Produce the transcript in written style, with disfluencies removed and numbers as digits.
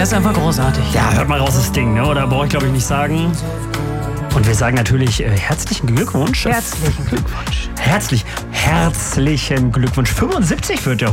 ist einfach großartig. Ja, hört mal raus das Ding, ne? Oder brauche ich, glaube ich, nicht sagen. Und wir sagen natürlich herzlichen Glückwunsch. Herzlichen Glückwunsch. Herzlichen Glückwunsch. 75 wird er